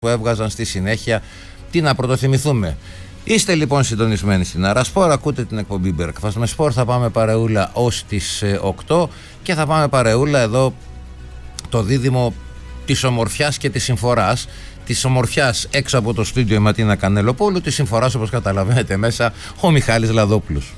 που έβγαζαν στη συνέχεια. Τι να πρωτοθυμηθούμε. Είστε λοιπόν συντονισμένοι στην Αρασπορ, ακούτε την εκπομπή Breakfast με Sport. Θα πάμε παρεούλα ως τις 8 και θα πάμε παρεούλα εδώ το δίδυμο της ομορφιάς και της συμφοράς. Της ομορφιάς έξω από το στούντιο η Ματίνα Κανελοπούλου, της συμφοράς όπως καταλαβαίνετε μέσα ο Μιχάλης Λαδόπουλος.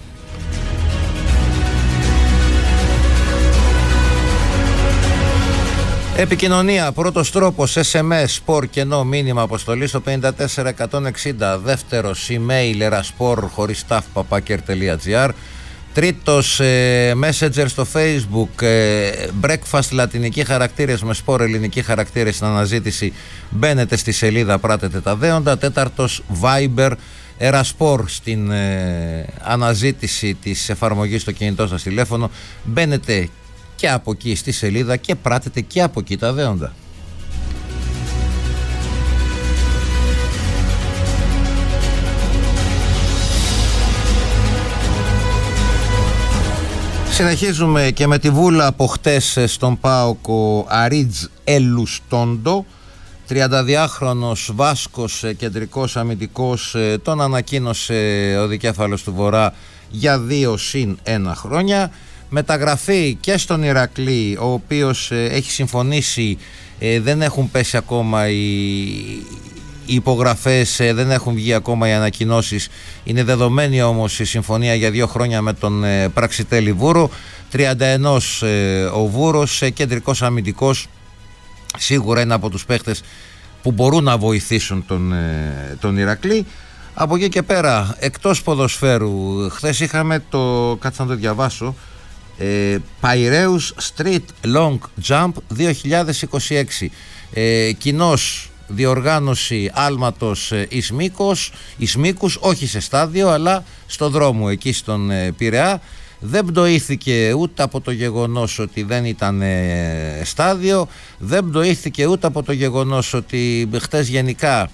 Επικοινωνία, πρώτος τρόπος, SMS, sport, κενό, μήνυμα, αποστολή στο 54160. Δεύτερος, email, eraspor@papaker.gr. Τρίτος, messenger στο Facebook, breakfast λατινικοί χαρακτήρες με sport ελληνικοί χαρακτήρες στην αναζήτηση. Μπαίνετε στη σελίδα, πράτετε τα δέοντα. Τέταρτος, Viber, eraspor στην αναζήτηση της εφαρμογής στο κινητό σας τηλέφωνο. Μπαίνετε και από εκεί στη σελίδα και πράτετε και από εκεί τα δέοντα. Συνεχίζουμε και με τη βούλα από χτες στον ΠΑΟΚ ο Αρίτζ Ελουστόντο, 32χρονος Βάσκος κεντρικός αμυντικός, τον ανακοίνωσε ο δικέφαλος του Βορρά για 2+1 χρόνια. Μεταγραφή και στον Ηρακλή, ο οποίος έχει συμφωνήσει, δεν έχουν πέσει ακόμα οι υπογραφές, δεν έχουν βγει ακόμα οι ανακοινώσεις. Είναι δεδομένη όμως η συμφωνία για 2 χρόνια με τον Πραξιτέλη Βούρο. 31 ο Βούρος, κεντρικός αμυντικός, σίγουρα είναι από τους παίχτες που μπορούν να βοηθήσουν τον Ηρακλή. Από εκεί και πέρα, εκτός ποδοσφαίρου, χθες είχαμε κάτσε να το διαβάσω, Piraeus Street Long Jump 2026, κοινός διοργάνωση άλματος εις μήκους, όχι σε στάδιο αλλά στο δρόμο εκεί στον Πειραιά. Δεν πτωήθηκε ούτε από το γεγονός ότι δεν ήταν στάδιο, δεν πτωήθηκε ούτε από το γεγονός ότι χτες γενικά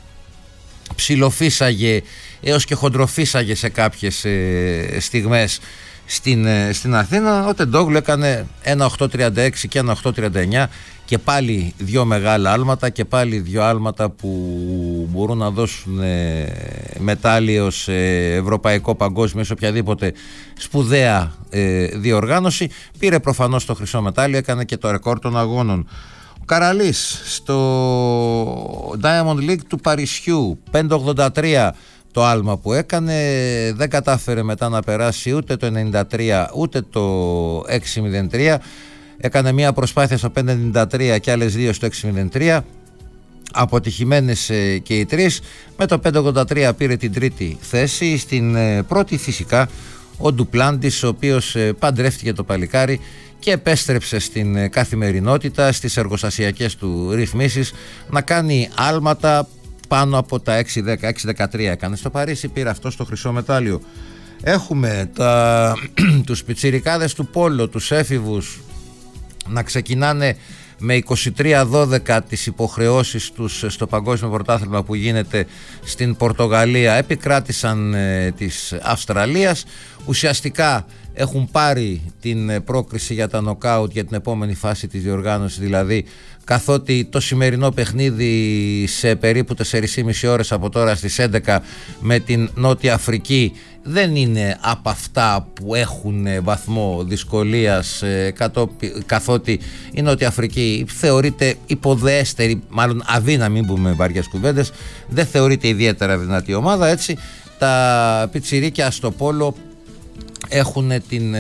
ψιλοφύσαγε έως και χοντροφύσαγε σε κάποιες στιγμές στην Αθήνα. Ο Τεντόγλου έκανε ένα 8.36 και ένα 8.39 και πάλι 2 μεγάλα άλματα και πάλι 2 άλματα που μπορούν να δώσουν μετάλλιο σε ευρωπαϊκό, παγκόσμιο, σε οποιαδήποτε σπουδαία διοργάνωση. Πήρε προφανώς το χρυσό μετάλλιο, έκανε και το ρεκόρ των αγώνων. Ο Καραλής στο Diamond League του Παρισιού, 5.83 το άλμα που έκανε, δεν κατάφερε μετά να περάσει ούτε το 93 ούτε το 6.03. Έκανε μια προσπάθεια στο 5.93 και άλλες 2 στο 6.03, αποτυχημένες και οι 3. Με το 5.83 πήρε την τρίτη θέση. Στην πρώτη φυσικά ο Ντουπλάντης, ο οποίος παντρεύτηκε το παλικάρι και επέστρεψε στην καθημερινότητα, στις εργοστασιακές του ρυθμίσεις, να κάνει άλματα πάνω από τα 6.10, 6.13 έκανε στο Παρίσι, πήρε αυτό στο χρυσό μετάλλιο. Έχουμε τους πιτσιρικάδες του πόλο, τους έφηβους, να ξεκινάνε με 23-12 τις υποχρεώσεις τους στο παγκόσμιο πρωτάθλημα που γίνεται στην Πορτογαλία. Επικράτησαν της Αυστραλίας. Ουσιαστικά έχουν πάρει την πρόκριση για τα νοκάουτ για την επόμενη φάση της διοργάνωσης, δηλαδή καθότι το σημερινό παιχνίδι σε περίπου 4,5 ώρες από τώρα στις 11 με την Νότια Αφρική δεν είναι από αυτά που έχουν βαθμό δυσκολίας, καθότι η Νότια Αφρική θεωρείται υποδέστερη, μάλλον αδύναμη, μην πούμε βαριές κουβέντες, δεν θεωρείται ιδιαίτερα δυνατή ομάδα. Έτσι τα πιτσιρίκια στο πόλο έχουν την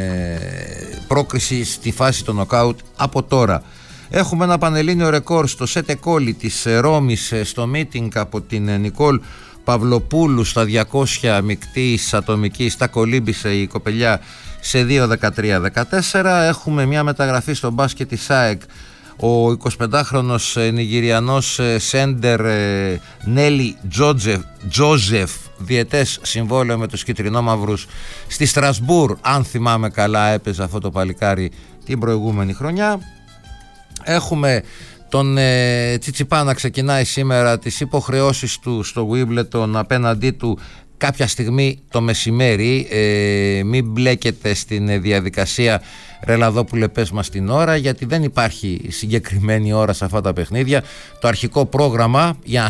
πρόκριση στη φάση των νοκάουτ από τώρα. Έχουμε ένα πανελλήνιο ρεκόρ στο Σέτε Κόλλη της Ρώμης, στο meeting από την Νικόλ Παυλοπούλου στα 200 μεικτής ατομικής. Τα κολύμπησε η κοπελιά σε 2.13-14. Έχουμε μια μεταγραφή στο μπάσκετ της ΑΕΚ. Ο 25χρονος Νιγηριανός σέντερ Νέλη Τζόζεφ, διετές συμβόλαιο με τους κιτρινόμαυρους στη Στρασμπούρ, αν θυμάμαι καλά έπαιζε αυτό το παλικάρι την προηγούμενη χρονιά. Έχουμε τον Τσιτσιπά να ξεκινάει σήμερα τις υποχρεώσεις του στο Wimbledon απέναντί του κάποια στιγμή το μεσημέρι. Μην μπλέκετε στην διαδικασία, Ρελαδόπουλε πες μας την ώρα, γιατί δεν υπάρχει συγκεκριμένη ώρα σε αυτά τα παιχνίδια. Το αρχικό πρόγραμμα, για να